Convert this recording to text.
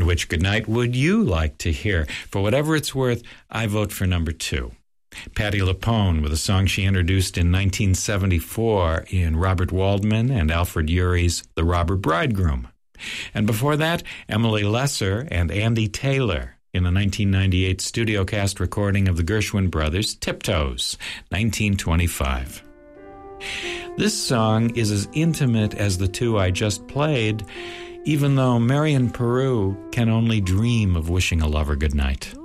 And which goodnight would you like to hear? For whatever it's worth, I vote for number 2. Patti LuPone with a song she introduced in 1974 in Robert Waldman and Alfred Urry's The Robber Bridegroom. And before that, Emily Lesser and Andy Taylor in a 1998 studio cast recording of the Gershwin Brothers' Tiptoes, 1925. This song is as intimate as the two I just played, even though Marian Peru can only dream of wishing a lover goodnight.